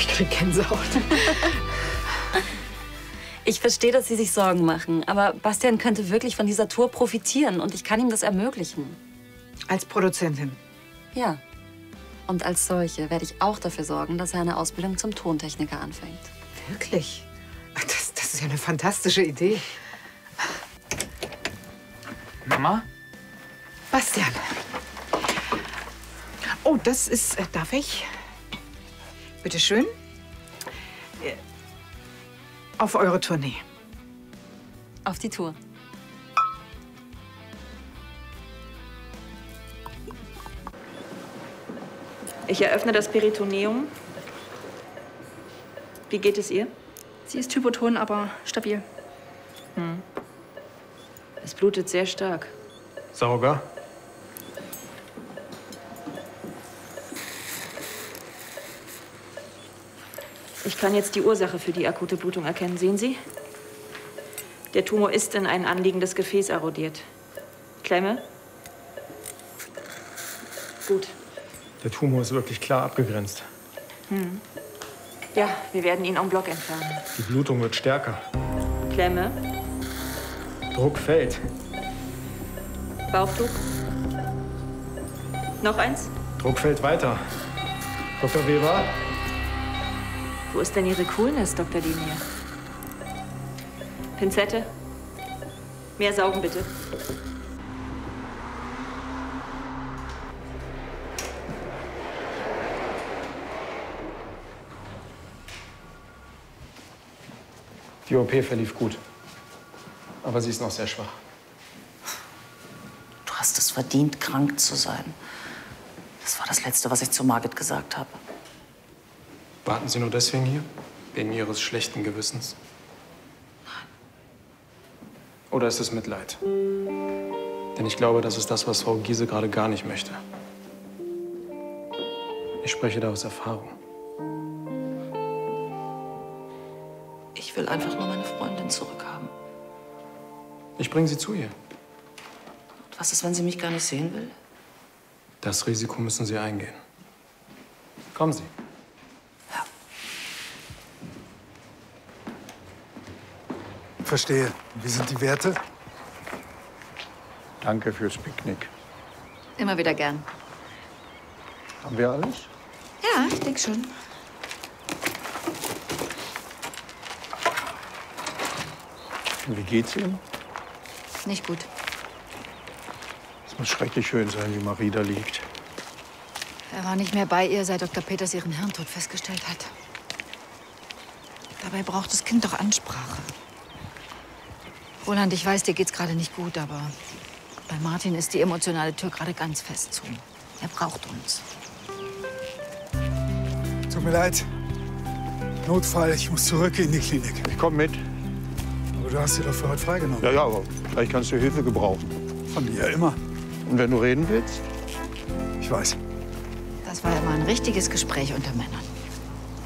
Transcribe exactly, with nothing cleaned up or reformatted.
ich krieg Gänsehaut. Ich verstehe, dass Sie sich Sorgen machen, aber Bastian könnte wirklich von dieser Tour profitieren und ich kann ihm das ermöglichen. Als Produzentin? Ja. Und als solche werde ich auch dafür sorgen, dass er eine Ausbildung zum Tontechniker anfängt. Wirklich? Das, das ist ja eine fantastische Idee. Mama? Bastian. Oh, das ist, äh, darf ich? Bitte schön. Auf eure Tournee. Auf die Tour. Ich eröffne das Peritoneum. Wie geht es ihr? Sie ist hypoton, aber stabil. Hm. Es blutet sehr stark. Sauger? Ich kann jetzt die Ursache für die akute Blutung erkennen. Sehen Sie? Der Tumor ist in ein anliegendes Gefäß erodiert. Klemme? Gut. Der Tumor ist wirklich klar abgegrenzt. Hm. Ja, wir werden ihn en bloc entfernen. Die Blutung wird stärker. Klemme? Druck fällt. Bauchdruck? Noch eins? Druck fällt weiter. Doktor Weber? Wo ist denn Ihre Coolness, Doktor Linie? Pinzette? Mehr saugen, bitte. Die O P verlief gut. Aber sie ist noch sehr schwach. Du hast es verdient, krank zu sein. Das war das Letzte, was ich zu Margit gesagt habe. Warten Sie nur deswegen hier? Wegen Ihres schlechten Gewissens? Nein. Oder ist es Mitleid? Denn ich glaube, das ist das, was Frau Giese gerade gar nicht möchte. Ich spreche da aus Erfahrung. Ich will einfach nur meine Freundin zurückhaben. Ich bringe sie zu ihr. Und was ist, wenn sie mich gar nicht sehen will? Das Risiko müssen Sie eingehen. Kommen Sie. Ja. Verstehe. Wie sind die Werte? Danke fürs Picknick. Immer wieder gern. Haben wir alles? Ja, ich denke schon. Und wie geht's ihm? Nicht gut. Es muss schrecklich schön sein, wie Marie da liegt. Er war nicht mehr bei ihr, seit Doktor Peters ihren Hirntod festgestellt hat. Dabei braucht das Kind doch Ansprache. Roland, ich weiß, dir geht's gerade nicht gut, aber bei Martin ist die emotionale Tür gerade ganz fest zu. Er braucht uns. Tut mir leid. Notfall, ich muss zurück in die Klinik. Ich komm mit. Aber du hast dir doch für heute freigenommen. Ja, ja, aber vielleicht kannst du Hilfe gebrauchen. Von dir immer. Und wenn du reden willst? Ich weiß. Das war ja mal ein richtiges Gespräch unter Männern.